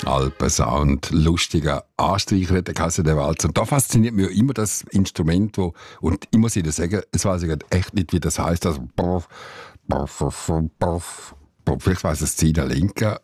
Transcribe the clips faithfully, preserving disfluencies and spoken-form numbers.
Alpensound, lustiger Anstreicher, der Kasse der Walzer. Und da fasziniert mich immer das Instrument, wo, und ich muss Ihnen sagen, es weiß ich echt nicht, wie das heisst. Also, vielleicht weiss es Zina Lenka.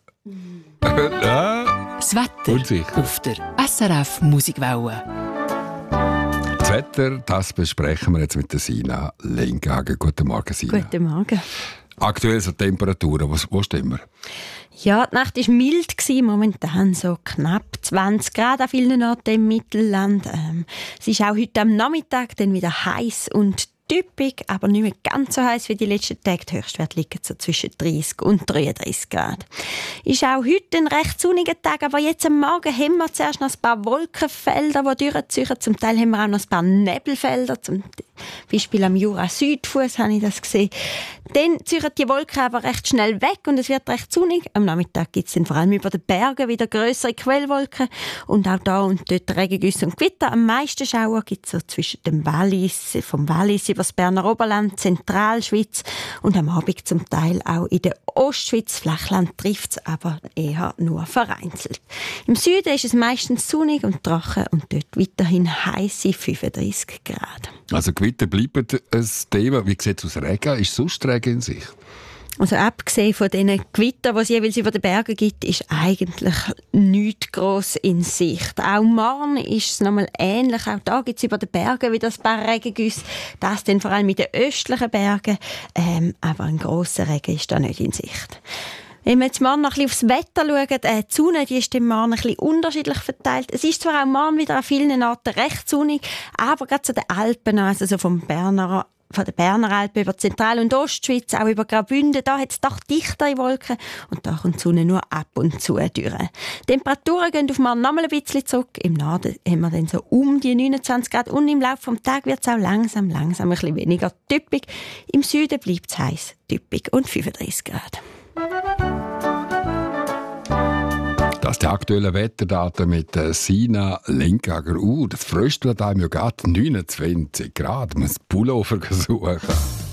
Das Wetter Unsicher. auf der S R F Musikwelle. Das Wetter, das besprechen wir jetzt mit der Sina Lenkagen. Guten Morgen, Sina. Guten Morgen. Aktuell so Temperaturen, wo, wo stehen wir? Ja, die Nacht war mild, momentan so knapp zwanzig Grad an vielen Orten im Mittelland. Ähm, es ist auch heute am Nachmittag dann wieder heiß und typisch, aber nicht mehr ganz so heiß wie die letzten Tage. Die Höchstwerte liegen so zwischen dreißig und dreiunddreißig Grad. Ist auch heute ein recht sonniger Tag, aber jetzt am Morgen haben wir zuerst noch ein paar Wolkenfelder, die durchziehen. Zum Teil haben wir auch noch ein paar Nebelfelder, zum Beispiel am Jura-Südfuss habe ich das gesehen. Dann ziehen die Wolken aber recht schnell weg und es wird recht sonnig. Am Nachmittag gibt es dann vor allem über den Bergen wieder grössere Quellwolken und auch da und dort Regengüsse und Gewitter. Am meisten Schauer gibt es so zwischen dem Wallis, vom Wallis über das Berner Oberland, Zentralschweiz und am Abend zum Teil auch in der Ostschweiz. Flachland trifft es aber eher nur vereinzelt. Im Süden ist es meistens sonnig und trocken und dort weiterhin heisse fünfunddreißig Grad. Also Gewitter bleiben ein Thema. Wie sieht es aus Regen? Ist sonst Regen in Sicht? Also abgesehen von diesen Gewittern, die es jeweils über den Bergen gibt, ist eigentlich nichts gross in Sicht. Auch morgen ist es nochmal ähnlich. Auch da gibt es über den Bergen wieder ein paar Regengüsse. Das dann vor allem in den östlichen Bergen. Ähm, aber ein grosser Regen ist da nicht in Sicht. Wenn wir jetzt morgen noch ein bisschen aufs Wetter schauen, äh, die Sonne die ist morgen ein bisschen unterschiedlich verteilt. Es ist zwar auch morgen wieder an vielen Orten recht sonnig, aber gerade zu den Alpen, also so vom Berner, von den Berner Alpen über Zentral- und Ostschweiz, auch über Graubünden, da hat es doch dichtere Wolken und da kommt die Sonne nur ab und zu durch. Die Temperaturen gehen auf morgen noch mal ein bisschen zurück. Im Norden haben wir dann so um die neunundzwanzig Grad und im Laufe des Tages wird es auch langsam, langsam ein bisschen weniger typisch. Im Süden bleibt es heiß, typisch und fünfunddreißig Grad. Das ist die aktuelle Wetterdaten mit Sina Lenkager. Uh, das Fröstelt einem ja gerade neunundzwanzig Grad. Man muss Pullover suchen.